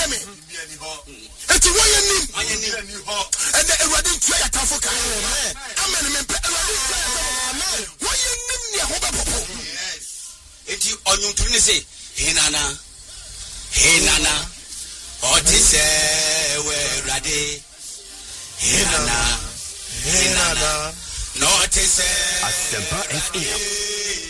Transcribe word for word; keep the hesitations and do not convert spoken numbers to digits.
tie me eti wo ye nim and the eradin try atafo ka amen me pe eradin try amen wo ye nim ne ho bebopo yes eti onyuntu ne say hinana hinana otise we erade hinana hinana no otise Asempa F M